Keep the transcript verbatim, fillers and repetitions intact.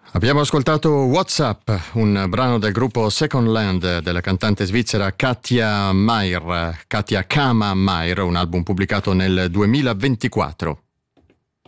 Abbiamo ascoltato WhatsApp, un brano del gruppo Second Land della cantante svizzera Katja Mayer, Katja Kama Mayer, un album pubblicato nel duemilaventiquattro.